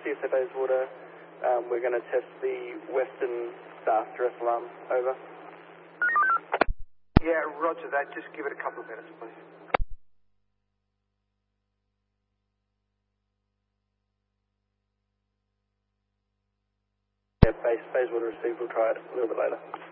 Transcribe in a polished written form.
CSA Bayswater. We're going to test the western star stress alarm. Over. Yeah, roger that. Just give it a couple of minutes, please. Yeah, Bayswater received. We'll try it a little bit later.